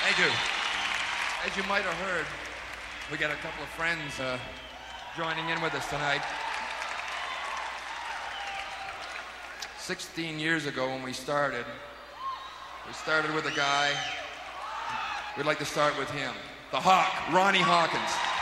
Thank you. As you might have heard, we got a couple of friends joining in with us tonight. 16 years ago when we started with a guy. We'd like to start with him, the Hawk, Ronnie Hawkins.